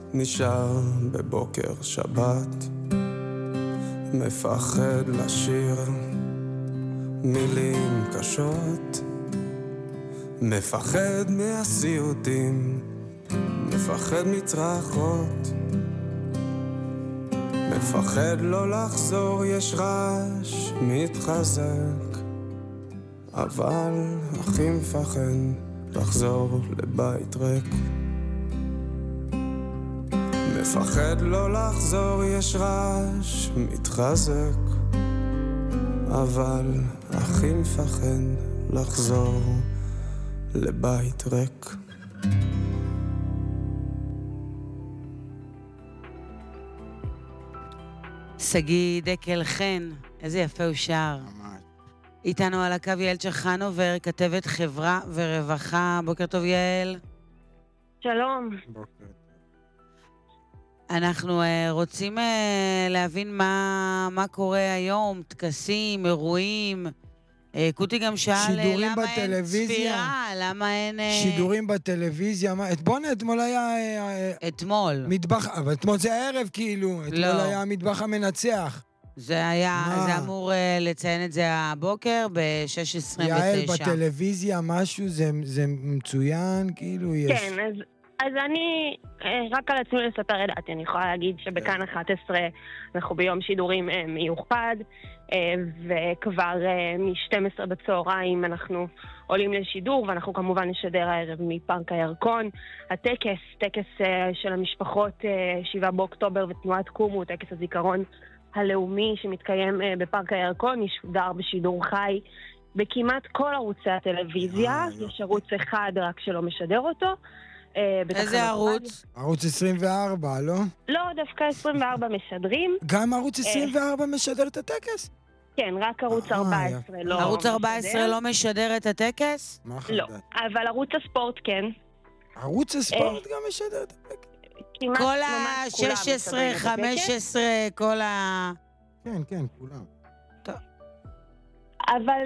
נשאר בבוקר שבת, מפחד לשיר מילים קשות, מפחד מהסיוטים, מפחד מצרחות, מפחד לא לחזור, יש רעש מתחזק, אבל הכי מפחד לחזור לבית ריק. מפחד לא לחזור, יש רעש מתחזק, אבל הכי מפחד לחזור לבית ריק. סגי דקל חן, איזה יפה הוא שר. איתנו על הקו יעל צ'חנובר, כתבת חברה ורווחה. בוקר טוב יעל. שלום. בוקר. אנחנו רוצים להבין מה קורה היום, טקסים, אירועים. קוטי גם שאל שידורים למה אין בטלוויזיה. ספירה, למה אין... שידורים בטלוויזיה, אתמול היה... אתמול. מטבח, אבל אתמול זה הערב כאילו, אתמול היה המטבח המנצח. זה אמור לציין את זה הבוקר ב-6:29. יעל בטלוויזיה משהו, זה מצוין, כאילו יש... כן, אז אני רק על עצמי לספר ידעתי, אני יכולה להגיד שבכאן 11 אנחנו ביום שידורים מיוחד, וכבר מ-12 בצהריים אנחנו עולים לשידור, ואנחנו כמובן נשדר הערב מפארק הירקון. הטקס, טקס של המשפחות 7 באוקטובר ותנועת קומו, טקס הזיכרון הלאומי שמתקיים בפארק הירקון, ישודר בשידור חי בכמעט כל ערוצי הטלוויזיה. יש ערוץ אחד רק שלא משדר אותו. איזה ערוץ? ערוץ 24, לא? לא, דווקא 24 משדרים. גם ערוץ 24 משדר את הטקס? כן, רק ערוץ 14 לא. ערוץ 14 לא משדר את הטקס? לא, אבל ערוץ הספורט כן. ערוץ הספורט גם משדר את הטקס? כל ה-16, 15, כל ה... כן, כן, כולם. טוב. אבל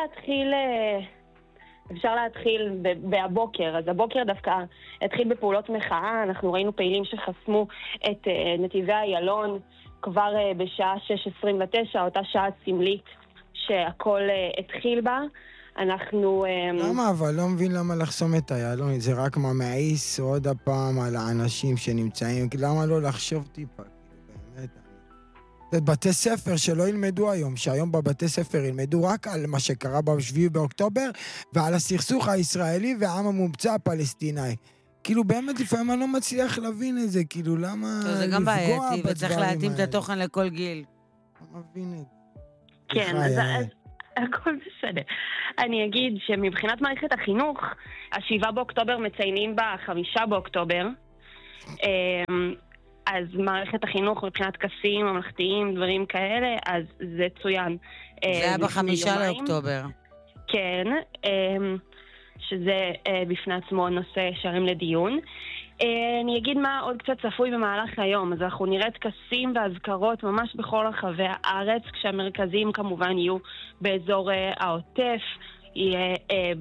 אפשר להתחיל בהבוקר. אז הבוקר דווקא התחיל בפעולות מחאה. אנחנו ראינו פעילים שחסמו את נתיבי איילון כבר בשעה 6:29, אותה שעה סמלית שהכל התחיל בה. אנחנו... למה? אבל לא מבין למה לחסום את איילון. זה רק מעיס עוד הפעם על האנשים שנמצאים. למה לא לחשוב טיפה? באמת. זה בתי ספר שלא ילמדו היום, שהיום בבתי ספר ילמדו רק על מה שקרה ב7 באוקטובר, ועל הסכסוך הישראלי והעם המומצא הפלסטיני. כאילו באמת לפעמים אני לא מצליח להבין את זה, כאילו למה לפגוע זה גם בעייתי, וצריך להתאים את האלה. התוכן לכל גיל. לא מבין את זה. כן, אז הכל בסדר. אני אגיד שמבחינת מערכת החינוך, 7 באוקטובר מציינים ב5 באוקטובר, אז מערכת החינוך מבחינת טקסים ממלכתיים, דברים כאלה, אז זה צוין. זה היה ב5 לאוקטובר. כן, שזה בפני עצמו נושא שערים לדיון. אני אגיד מה עוד קצת צפוי במהלך היום. אז אנחנו נראה טקסים והזכרות ממש בכל רחבי הארץ, כשהמרכזים כמובן יהיו באזור העוטף, יהיה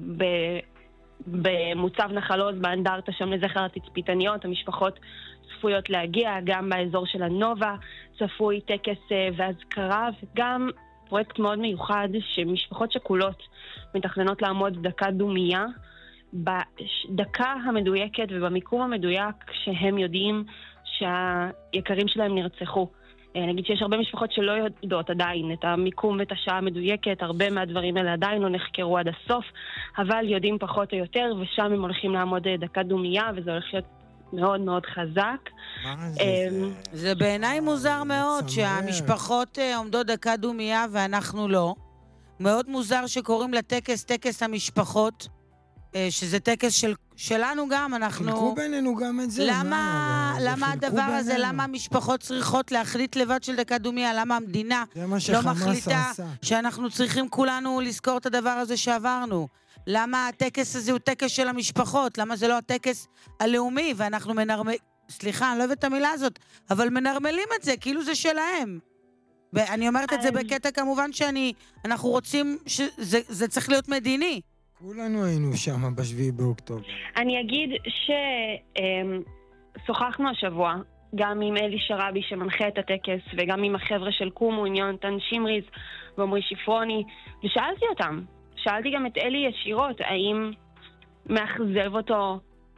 במוצב נחלות, באנדרטה שם לזכר התצפיתניות, המשפחות צפויות להגיע, גם באזור של הנובה צפוי טקס והזכרה, וגם פרויקט מאוד מיוחד שמשפחות שכולות מתכננות לעמוד דקה דומייה, בדקה המדויקת ובמיקום המדויק שהם יודעים שהיקרים שלהם נרצחו. נגיד שיש הרבה משפחות שלא יודעות עדיין את המיקום ואת השעה המדויקת, הרבה מהדברים האלה עדיין לא נחקרו עד הסוף, אבל יודעים פחות או יותר, ושם הם הולכים לעמוד דקה דומייה, וזה הולך להיות מאוד מאוד חזק. זה בעיניי מוזר מאוד שהמשפחות עומדות דקה דומייה ואנחנו לא. מאוד מוזר שקוראים לטקס טקס המשפחות, שזה טקס שלנו גם, אנחנו... חילקו בינינו גם את זה. למה הדבר הזה, למה המשפחות צריכות להחליט לבד של דקה דומיה, למה המדינה לא מחליטה שאנחנו צריכים כולנו לזכור את הדבר הזה שעברנו? למה הטקס הזה הוא טקס של המשפחות? למה זה לא הטקס הלאומי? ואנחנו סליחה, אני לא אוהבת את המילה הזאת, אבל מנרמלים את זה, כאילו זה שלהם. ואני אומרת את זה בקטע כמובן אנחנו רוצים שזה צריך להיות מדיני. כולנו היינו שם ב7 באוקטובר. אני אגיד שוחחנו השבוע, גם עם אלי שרבי שמנחה את הטקס, וגם עם החבר'ה של קומו, עם יונתן שמריז ועמרי שפרוני, ושאלתי אותם, שאלתי גם את אלי ישירות, האם מאכזב אותו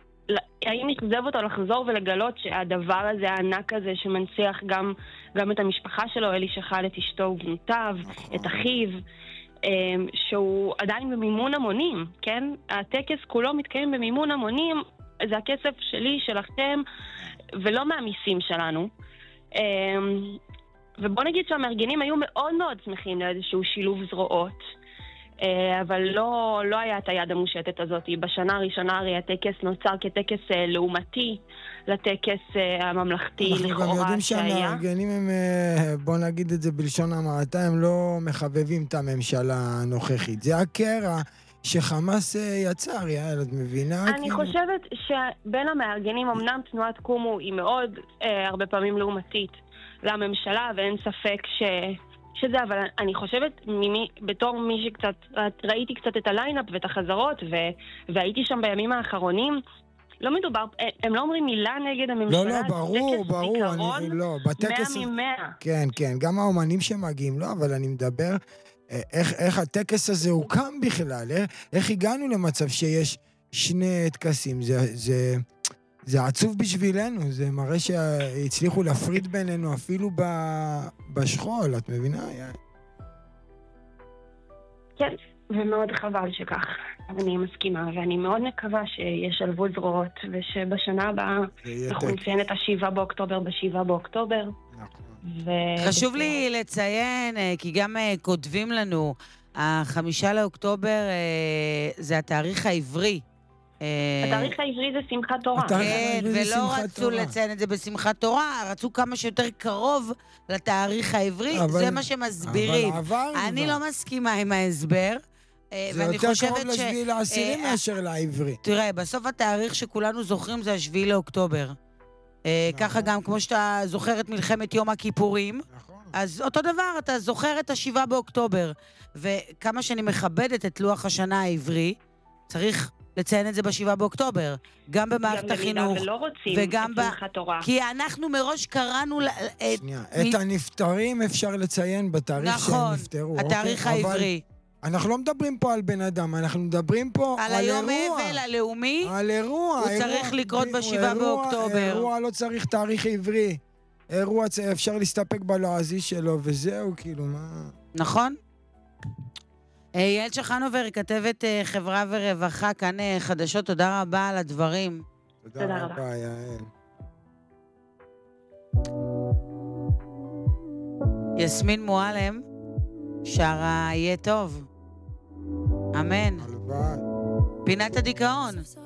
לחזור ולגלות שהדבר הזה, הענק הזה, שמנציח גם את המשפחה שלו, אלי שחל את אשתו ובנותיו, את אחיו, שהוא עדיין במימון המונים, כן? הטקס כולו מתקיים במימון המונים, זה הכסף שלי, שלכם, ולא מהמיסים שלנו. ובוא נגיד שהמארגנים היו מאוד מאוד שמחים לאיזשהו שילוב זרועות, אבל לא היה את היד המושטת הזאת. בשנה הראשונה הרי הטקס נוצר כטקס לעומתי לטקס הממלכתי לכאורה שהיה. אנחנו גם יודעים שהמארגנים הם, בוא נגיד את זה בלשון המעטה, הם לא מחבבים את הממשלה הנוכחית. זה הקרע שחמאס יצר, יעל, את מבינה? אני חושבת שבין המארגנים, אמנם תנועת קומו היא מאוד הרבה פעמים לעומתית לממשלה, ואין ספק שזה, אבל אני חושבת, בתור מי שקצת, ראיתי קצת את הליינאפ ואת החזרות, והייתי שם בימים האחרונים, לא מדובר, הם לא אומרים מילה נגד הממשלה. לא, ברור, אני, לא, בטקס... 100 מ-100. כן, גם האומנים שמגיעים, לא, אבל אני מדבר, איך הטקס הזה הוקם בכלל, איך הגענו למצב שיש שני טקסים, זה עצוב בשבילנו, זה מראה שהצליחו להפריד בינינו אפילו בשכול, את מבינה? כן, ומאוד חבל שכך. אני מסכימה, ואני מאוד מקווה שישלבו זרועות, ושבשנה הבאה אנחנו נציין את 7 באוקטובר ב7 באוקטובר. חשוב לי לציין, כי גם כותבים לנו, 5 לאוקטובר זה התאריך העברי. התאריך העברי זה שמחת תורה. כן, ולא רצו לציין את זה בשמחת תורה, רצו כמה שיותר קרוב לתאריך העברי, זה מה שמסבירים. אני לא מסכימה עם ההסבר. זה יותר קרוב לשביעי לעשירי מאשר לעברי. תראה, בסוף התאריך שכולנו זוכרים זה 7 לאוקטובר. ככה גם כמו שאתה זוכר את מלחמת יום הכיפורים, אז אותו דבר, אתה זוכר את 7 באוקטובר. וכמה שאני מכבדת את לוח השנה העברי, צריך לציין את זה ב7 באוקטובר, גם במערכת החינוך, וגם כי אנחנו מראש קראנו את הנפטרים אפשר לציין בתאריך שהם נפטרו. נכון, התאריך העברי. אנחנו לא מדברים פה על בן אדם, אנחנו מדברים פה על אירוע. על היום אבל הלאומי, על אירוע. הוא צריך לקרות ב7 באוקטובר. אירוע לא צריך תאריך עברי. אירוע אפשר להסתפק בלועזי שלו, וזהו, כאילו, מה... נכון. יעל שחנובר, כתבת חברה ורווחה, כאן חדשות, תודה רבה על הדברים. תודה רבה, יעל. יסמין מועלם, שרה יהיה טוב. אמן. הלוואי. פינת הדיכאון.